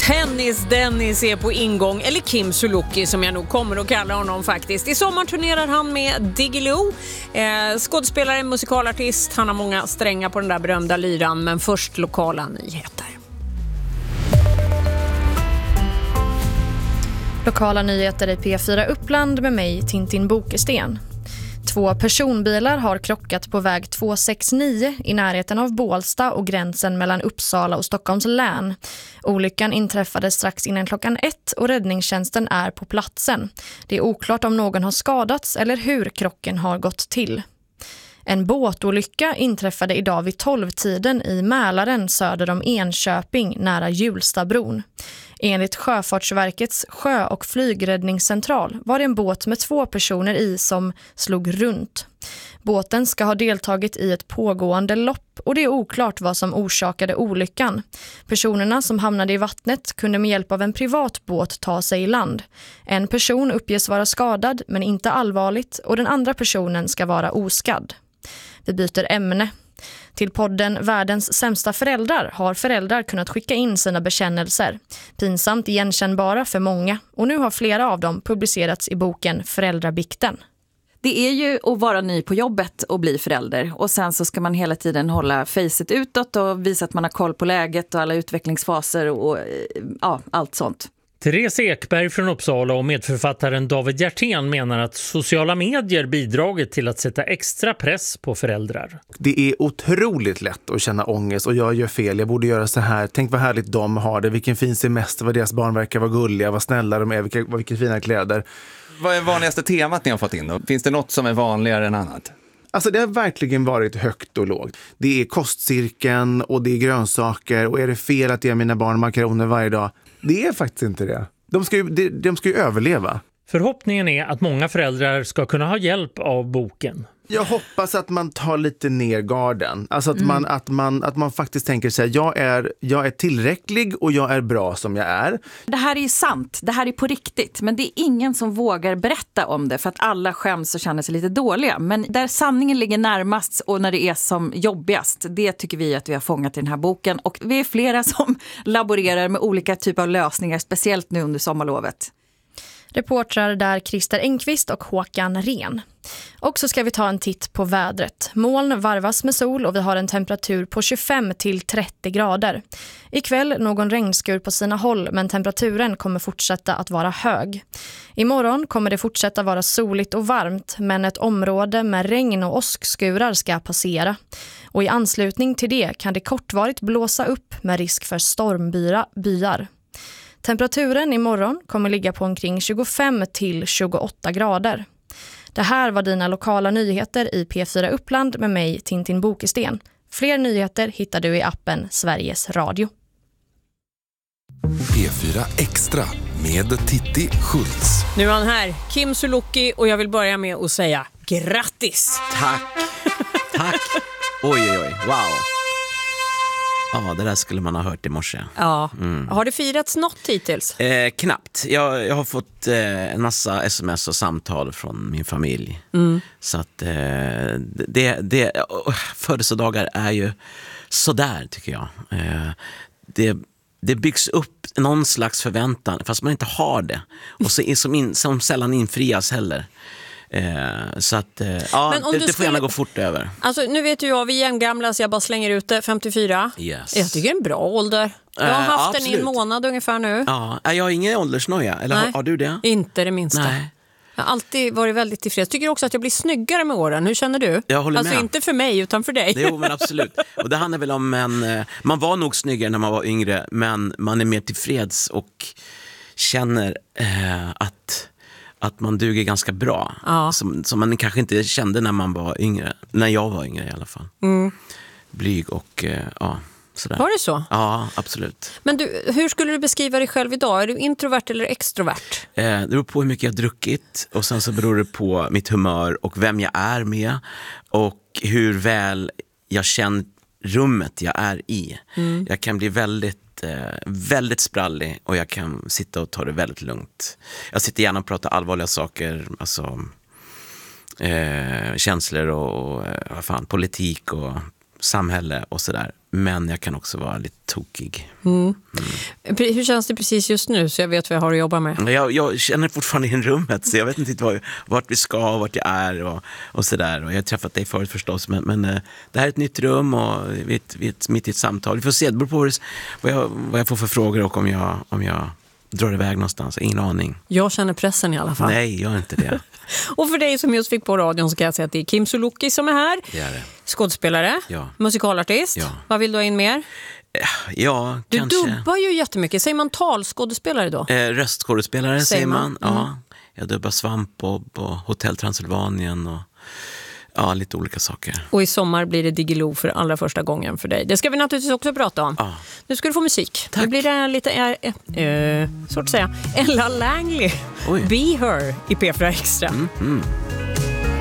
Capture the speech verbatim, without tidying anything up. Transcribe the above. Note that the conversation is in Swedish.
Tennis Dennis är på ingång, eller Kim Sulocki som jag nog kommer att kalla honom faktiskt. I sommar turnerar han med Diggiloo, eh, skådespelare, musikalartist. Han har många strängar på den där berömda lyran, men först lokala nyheter. Lokala nyheter i P fyra Uppland med mig, Tintin Bokesten. Två personbilar har krockat på väg tvåhundrasextionio i närheten av Bålsta och gränsen mellan Uppsala och Stockholms län. Olyckan inträffade strax innan klockan ett och räddningstjänsten är på platsen. Det är oklart om någon har skadats eller hur krocken har gått till. En båtolycka inträffade idag vid tolv-tiden i Mälaren söder om Enköping nära Hjulstabron. Enligt Sjöfartsverkets sjö- och flygräddningscentral var det en båt med två personer i som slog runt. Båten ska ha deltagit i ett pågående lopp och det är oklart vad som orsakade olyckan. Personerna som hamnade i vattnet kunde med hjälp av en privat båt ta sig i land. En person uppges vara skadad men inte allvarligt och den andra personen ska vara oskadd. Vi byter ämne. Till podden Världens sämsta föräldrar har föräldrar kunnat skicka in sina bekännelser. Pinsamt igenkännbara för många och nu har flera av dem publicerats i boken Föräldrabikten. Det är ju att vara ny på jobbet och bli förälder och sen så ska man hela tiden hålla facet utåt och visa att man har koll på läget och alla utvecklingsfaser och ja, allt sånt. Therese Ekberg från Uppsala och medförfattaren David Hjertén menar att sociala medier bidragit till att sätta extra press på föräldrar. Det är otroligt lätt att känna ångest och jag gör fel, jag borde göra så här. Tänk vad härligt de har det, vilken fin semester, vad deras barn verkar vara gulliga, vad snälla de är, vilka, vilka fina kläder. Vad är vanligaste temat ni har fått in då? Finns det något som är vanligare än annat? Alltså det har verkligen varit högt och lågt. Det är kostcirkeln och det är grönsaker och är det fel att ge mina barn makaroner varje dag? Det är faktiskt inte det. De ska ju, de, de ska ju överleva. Förhoppningen är att många föräldrar ska kunna ha hjälp av boken. Jag hoppas att man tar lite ner garden. Alltså att, mm. man, att, man, att man faktiskt tänker sig jag är, jag är tillräcklig och jag är bra som jag är. Det här är ju sant, det här är på riktigt. Men det är ingen som vågar berätta om det för att alla skäms och känner sig lite dåliga. Men där sanningen ligger närmast och när det är som jobbigast, det tycker vi att vi har fångat i den här boken. Och vi är flera som laborerar med olika typer av lösningar, speciellt nu under sommarlovet. Reportrar där Christer Engqvist och Håkan Ren. Och så ska vi ta en titt på vädret. Moln varvas med sol och vi har en temperatur på tjugofem till trettio grader. Ikväll någon regnskur på sina håll men temperaturen kommer fortsätta att vara hög. Imorgon kommer det fortsätta vara soligt och varmt men ett område med regn och åskskurar ska passera. Och i anslutning till det kan det kortvarigt blåsa upp med risk för stormbyar. Temperaturen imorgon kommer ligga på omkring tjugofem till tjugoåtta grader. Det här var dina lokala nyheter i P fyra Uppland med mig, Tintin Bokesten. Fler nyheter hittar du i appen Sveriges Radio. P fyra Extra med Titti Schultz. Nu är han här, Kim Sulocki, och jag vill börja med att säga grattis. Tack, tack. Oj, oj, oj, wow. Ja, det där skulle man ha hört i morse. Ja. Mm. Har det firats något hittills? Eh, knappt. Jag, jag har fått eh, en massa sms och samtal från min familj. Mm. Så att eh, det, det, födelsedagar är ju sådär tycker jag. Eh, det, det byggs upp någon slags förväntan fast man inte har det. Och så, som, in, som sällan infrias heller. Eh, så att eh, ja, det, det får skulle... gärna gå fort över. Alltså nu vet ju jag, vi är jämngamla så jag bara slänger ut det, femtiofyra. Yes. Jag tycker det är en bra ålder. Jag har eh, haft absolut. den i en månad ungefär nu. Ja, jag har ingen åldersnöja, eller har, har du det? Inte det minsta. Nej. Jag har alltid varit väldigt tillfreds. Tycker också att jag blir snyggare med åren. Hur känner du? Jag håller alltså med. Inte för mig utan för dig. Jo, men absolut. Och det handlar väl om en... Man var nog snyggare när man var yngre, men man är mer tillfreds och känner eh, att... att man duger ganska bra. Ja. Som, som man kanske inte kände när man var yngre. När jag var yngre i alla fall. Mm. Blyg och eh, ja, sådär. Var det så? Ja, absolut. Men du, hur skulle du beskriva dig själv idag? Är du introvert eller extrovert? Eh, det beror på hur mycket jag har druckit. Och sen så beror det på mitt humör och vem jag är med. Och hur väl jag känner rummet jag är i. Mm. Jag kan bli väldigt väldigt sprallig och jag kan sitta och ta det väldigt lugnt. Jag sitter gärna och pratar allvarliga saker, alltså eh, känslor och, och vad fan, politik och samhälle och sådär. men jag kan också vara lite tokig. Mm. Mm. Hur känns det precis just nu så jag vet vad jag har att jobba med? Jag, jag känner fortfarande in rummet så jag vet inte var, vart vi ska och vart jag är och, och sådär. Och jag har träffat dig förut förstås men, men det här är ett nytt rum och vi är, vi är mitt i ett samtal. Vi får se, det beror på vad jag, vad jag får för frågor och om jag, om jag drar iväg någonstans. Ingen aning. Jag känner pressen i alla fall. Nej, gör inte det. Och för dig som just fick på radion så kan jag säga att det är Kim Sulocki som är här. Det är det. Skådespelare, ja. musikalartist. Ja. Vad vill du ha in mer? Ja, du kanske. Du dubbar ju jättemycket. Säger man talskådespelare då? Eh, röstskådespelare säger man. man. Ja. Mm. Jag dubbar Svampbob och Hotell Transylvanien och ja, lite olika saker. Och i sommar blir det Diggiloo för allra första gången för dig. Det ska vi naturligtvis också prata om. Ja. Nu ska du få musik. Tack. Nu blir det lite, äh, äh, så att säga, Ella Langley. Oj. Be Her i P fyra Extra. Mm, mm.